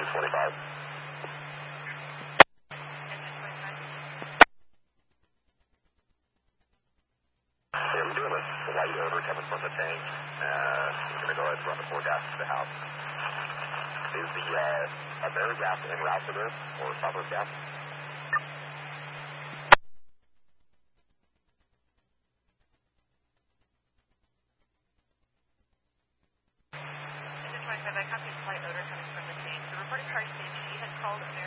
25. Yeah, we're doing a light odor coming from the tank. We're going to go ahead and run the 4 gas to the house. Is the AmeriGas en route to this, or Southwest Gas? I copy a slight odor coming from the tank. The reporting car states she had called American